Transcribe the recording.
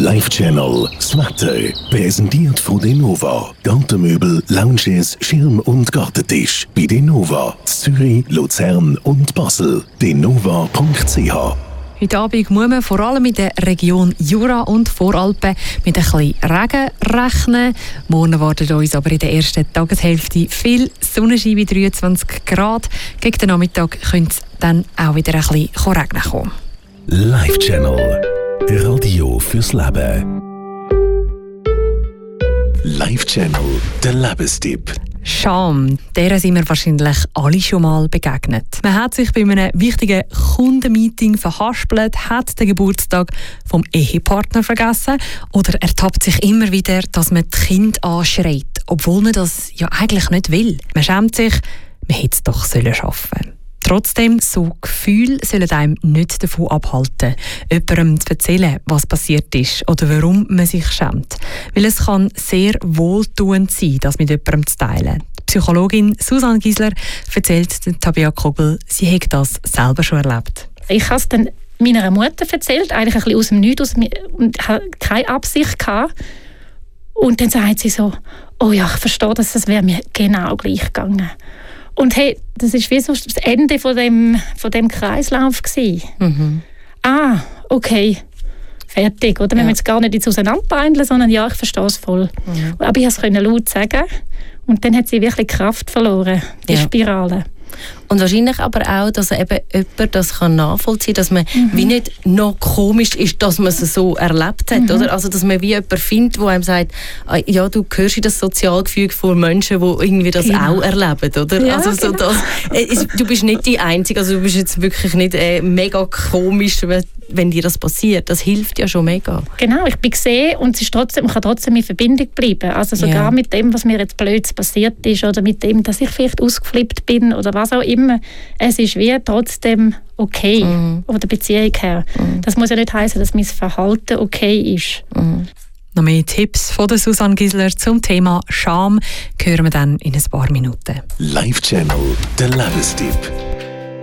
Live Channel, das Wetter, präsentiert von Denova. Gartenmöbel, Lounges, Schirm- und Gartentisch. Bei Denova, Zürich, Luzern und Basel. denova.ch. Heute Abend muss man vor allem in der Region Jura und Voralpen mit ein bisschen Regen rechnen. Morgen erwartet uns aber in der ersten Tageshälfte viel Sonnenschein bei 23 Grad. Gegen den Nachmittag könnte es dann auch wieder ein bisschen regnen kommen. Live Channel, Radio fürs Leben. Live Channel, der Lebenstipp. Scham, der sind wir wahrscheinlich alle schon mal begegnet. Man hat sich bei einem wichtigen Kundenmeeting verhaspelt, hat den Geburtstag vom Ehepartner vergessen oder ertappt sich immer wieder, dass man das Kind anschreit, obwohl man das ja eigentlich nicht will. Man schämt sich, man hätte es doch schaffen sollen. Trotzdem, so Gefühle sollen einem nicht davon abhalten, jemandem zu erzählen, was passiert ist oder warum man sich schämt. Weil es kann sehr wohltuend sein, das mit jemandem zu teilen. Die Psychologin Susanne Gisler erzählt Tabea Kogel, sie hätte das selber schon erlebt. Ich habe es dann meiner Mutter erzählt, eigentlich ein bisschen aus dem Nichts, und hatte keine Absicht gehabt. Und dann sagt sie so, oh ja, ich verstehe das wäre mir genau gleich gegangen. Und hey, das war wie so das Ende von dem Kreislauf gewesen. Mhm. Ah, okay, fertig. Oder? Wir müssen jetzt gar nicht jetzt auseinanderbeindeln, sondern ja, ich verstehe es voll. Mhm. Aber ich konnte es laut sagen. Und dann hat sie wirklich Kraft verloren, die Spirale. Und wahrscheinlich aber auch, dass eben jemand das nachvollziehen kann, dass man wie nicht noch komisch ist, dass man es so erlebt hat. Oder? Also, dass man wie jemanden findet, der einem sagt, ja, du gehörst in das Sozialgefüge von Menschen, die irgendwie das auch erleben. Oder? Ja, also, so das, du bist nicht die Einzige, also du bist jetzt wirklich nicht mega komisch, wenn dir das passiert. Das hilft ja schon mega. Genau, ich bin gesehen und es ist trotzdem, man kann trotzdem in Verbindung bleiben. Also sogar mit dem, was mir jetzt blöd passiert ist oder mit dem, dass ich vielleicht ausgeflippt bin oder was auch immer. Es ist wie trotzdem okay, von der Beziehung her. Das muss ja nicht heißen, dass mein Verhalten okay ist. Noch mehr Tipps von der Susanne Gisler zum Thema Scham hören wir dann in ein paar Minuten. Live Channel, der Lebenstipp.